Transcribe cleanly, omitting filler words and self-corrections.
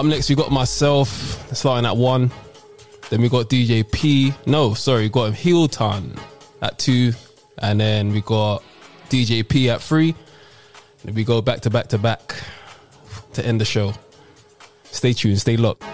Up next, we got myself starting at 1. Then we got DJ P. No, sorry, we got Heelton at 2. And then we got DJ P at 3. Then we go back to back to back to end the show. Stay tuned, stay locked.